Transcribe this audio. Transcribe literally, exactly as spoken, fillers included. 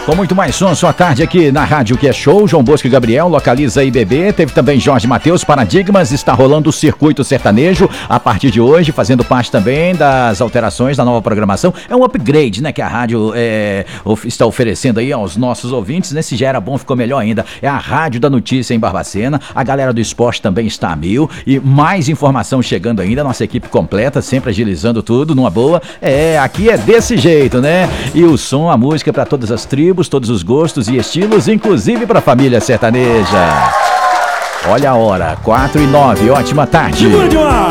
Com muito mais som, sua tarde aqui na Rádio Que é Show. João Bosco e Gabriel, Localiza I B B. Teve também Jorge Mateus, Paradigmas. Está rolando o Circuito Sertanejo a partir de hoje, fazendo parte também das alterações da nova programação. É um upgrade, né, que a rádio é, está oferecendo aí aos nossos ouvintes, né? Se já era bom, ficou melhor ainda. É a Rádio da Notícia em Barbacena. A galera do esporte também está a mil. E mais informação chegando ainda. Nossa equipe completa, sempre agilizando tudo, numa boa. É, aqui é desse jeito, né? E o som, a música para todas as tribos, todos os gostos e estilos, inclusive para a família sertaneja. Olha a hora, quatro e nove, ótima tarde.